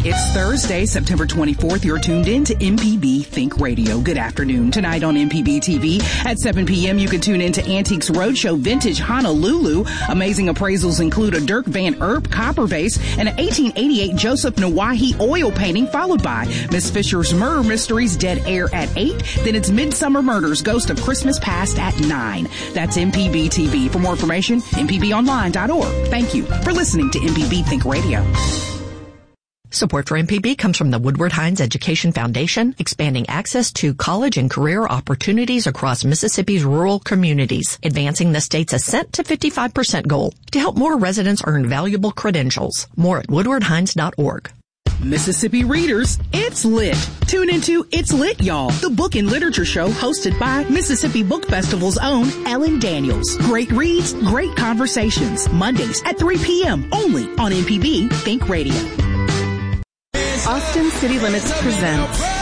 It's Thursday, September 24th. You're tuned in to MPB Think Radio. Good afternoon. Tonight on MPB TV at 7 p.m. you can tune in to Antiques Roadshow Vintage Honolulu. Amazing appraisals include a Dirk Van Erp copper vase and an 1888 Joseph Nawahi oil painting, followed by Miss Fisher's Murder Mysteries Dead Air at 8. Then it's Midsummer Murders Ghost of Christmas Past at 9. That's MPB TV. For more information, mpbonline.org. Thank you for listening to MPB Think Radio. Support for MPB comes from the Woodward Hines Education Foundation, expanding access to college and career opportunities across Mississippi's rural communities, advancing the state's ascent to 55% goal to help more residents earn valuable credentials. More at woodwardhines.org. Mississippi readers, it's lit. Tune into It's Lit, Y'all, the book and literature show hosted by Mississippi Book Festival's own Ellen Daniels. Great reads, great conversations. Mondays at 3 p.m. only on MPB Think Radio. Austin City Limits presents